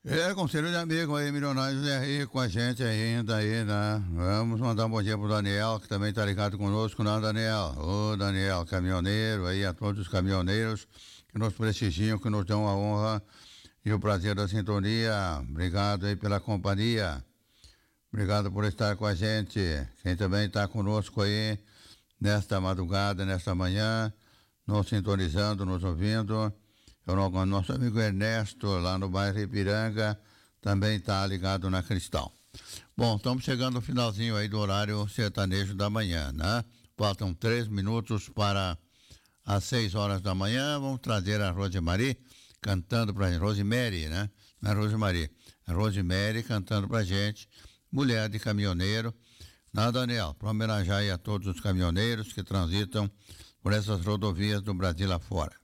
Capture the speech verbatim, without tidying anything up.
É, conselho de amigo aí, milionários é aí com a gente ainda aí, né? Vamos mandar um bom dia pro Daniel, que também tá ligado conosco, não, Daniel? Ô, Daniel, caminhoneiro aí, a todos os caminhoneiros que nos prestigiam, que nos dão a honra e o prazer da sintonia. Obrigado aí pela companhia. Obrigado por estar com a gente. Quem também está conosco aí nesta madrugada, nesta manhã, nos sintonizando, nos ouvindo. O nosso amigo Ernesto, lá no bairro Ipiranga, também está ligado na Cristal. Bom, estamos chegando ao finalzinho aí do horário sertanejo da manhã, né? Faltam três minutos para as seis horas da manhã. Vamos trazer a Rosemary cantando pra gente. Rosemary, né? Não é Rosemary. A Rosemary cantando pra gente. Mulher de caminhoneiro. Né, Daniel? Para homenagear aí a todos os caminhoneiros que transitam por essas rodovias do Brasil afora.